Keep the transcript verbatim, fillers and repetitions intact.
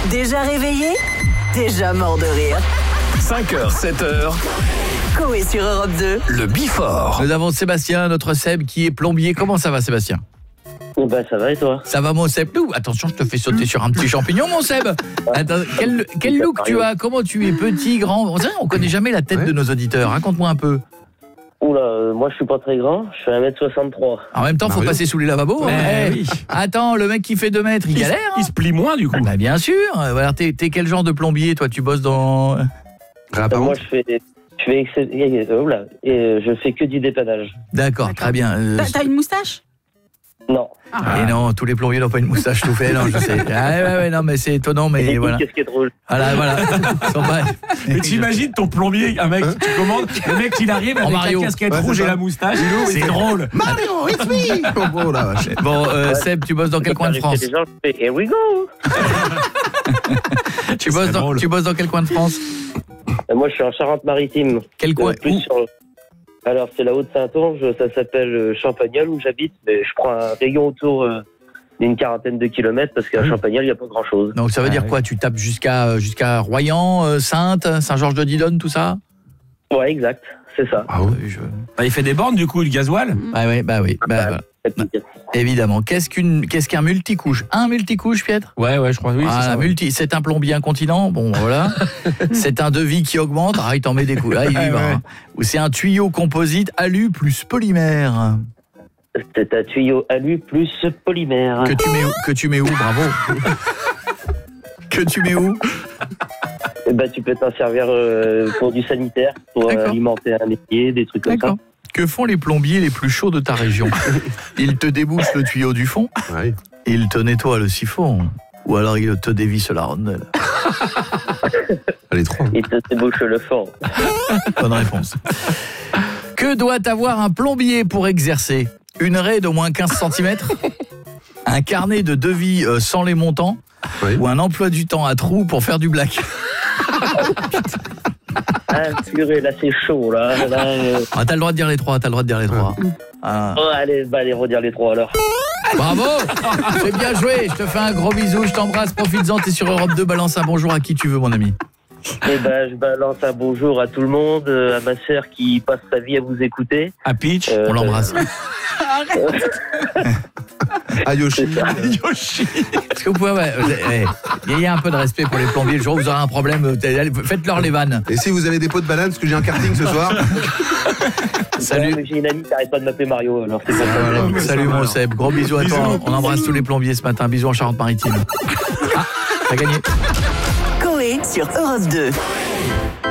Déjà réveillé? Déjà mort de rire. cinq heures, sept heures. Coé sur Europe deux. Le Before. Nous avons Sébastien, notre Seb, qui est plombier. Comment ça va, Sébastien? Oh bah ça va et toi? Ça va, mon Seb? Ouh, attention, je te fais sauter sur un petit champignon, mon Seb. Attends, quel, quel look tu as? Comment tu es? Petit, grand? On ne connaît jamais la tête ouais. de nos auditeurs. Raconte-moi un peu. Oula, euh, moi je suis pas très grand, je fais un mètre soixante-trois. En même temps, faut ah, passer oui. sous les lavabos. Hein. Eh, oui. Attends, le mec qui fait deux mètres, il, il galère. Hein. Il se plie moins du coup. Bah bien sûr. Alors, t'es, t'es quel genre de plombier, toi? Tu bosses dans... Euh, moi je fais... Je fais, excès... oh là, et je fais que du dépannage. D'accord, D'accord. très bien. Euh, T'as, t'as une moustache? Non. Ah. Et non, tous les plombiers n'ont pas une moustache tout fait, non, je sais. Ah ouais, ouais, non, mais c'est étonnant, mais et voilà. Qu'est-ce qui est drôle? Voilà, voilà. Mais t'imagines ton plombier, un mec, tu commandes, le mec il arrive avec Mario. La casquette ouais, rouge et la moustache, c'est drôle. Mario, it's me. Bon, là, vache. Bon euh, ouais. Seb, tu bosses dans quel coin de France? Gens, je fais, here we go. tu, bosses dans, tu bosses dans quel coin de France? Moi, je suis en Charente-Maritime. Quel coin? Plus sur... Alors, c'est la Haute-Saintonge, ça s'appelle Champagnol où j'habite, mais je prends un rayon autour euh, d'une quarantaine de kilomètres parce qu'à mmh. Champagnol, il n'y a pas grand-chose. Donc, ça veut ah, dire oui. quoi? Tu tapes jusqu'à, jusqu'à Royan, euh, Saintes, Saint-Georges-de-Didonne, tout ça? Ouais, exact, c'est ça. Ah oui, je... bah, il fait des bornes, du coup, le gasoil? Ah oui, bah oui, bah, bah, bah, évidemment. Qu'est-ce, qu'une, qu'est-ce qu'un multicouche? Un multicouche, Pietre? Ouais, ouais, je crois, oui. Ah, c'est, ça, multi, ouais. c'est un plombier incontinent, bon, voilà. C'est un devis qui augmente, ah, il t'en met des coups, là, il y va. Ouais. Hein. Ou c'est un tuyau composite alu plus polymère? C'est un tuyau alu plus polymère. Que tu mets où, que tu mets où, bravo. Que tu mets où? Eh ben, tu peux t'en servir euh, pour du sanitaire, pour euh, alimenter un métier, des trucs comme D'accord. ça. Que font les plombiers les plus chauds de ta région? Ils te débouchent le tuyau du fond, oui. Ils te nettoient le siphon, ou alors ils te dévissent la rondelle. Allez, trop. Ils te débouchent le fond. Bonne réponse. Que doit avoir un plombier pour exercer? Une raie d'au moins quinze centimètres, un carnet de devis euh, sans les montants, oui. ou un emploi du temps à trous pour faire du black? Ah, purée, là c'est chaud là. là euh... ah, t'as le droit de dire les trois, t'as le droit de dire les trois. Ah. Oh, allez, bah, allez, redire les trois alors. Bravo, c'est bien joué. Je te fais un gros bisou, je t'embrasse, profites-en. T'es sur Europe deux. Balance un bonjour à qui tu veux, mon ami. Eh ben, je balance un bonjour à tout le monde, à ma sœur qui passe sa vie à vous écouter. À Peach, euh, on l'embrasse. À Yoshi. À Yoshi. Est-ce que vous pouvez, ouais, ouais, ayez un peu de respect pour les plombiers. Le jour où vous aurez un problème, faites-leur les vannes. Et si vous avez des pots de banane, parce que j'ai un karting ce soir. Salut. Ouais, j'ai une amie qui n'arrête pas de m'appeler Mario. Alors c'est ah, voilà. Salut mon Seb, gros bisous à toi. On embrasse tous les plombiers ce matin. Bisous en Charente-Maritime. Ah, t'as gagné. Coé sur Europe deux.